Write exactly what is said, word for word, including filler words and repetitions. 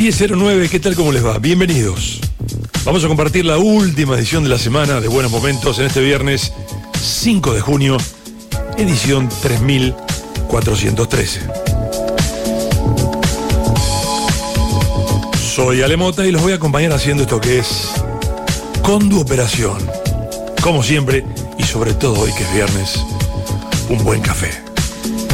diez cero nueve, ¿qué tal? ¿Cómo les va? Bienvenidos. Vamos a compartir la última edición de la semana de Buenos Momentos en este viernes cinco de junio, edición tres mil cuatrocientos trece. Soy Ale Mota y los voy a acompañar haciendo esto que es Condu Operación. Como siempre, y sobre todo hoy que es viernes, un buen café.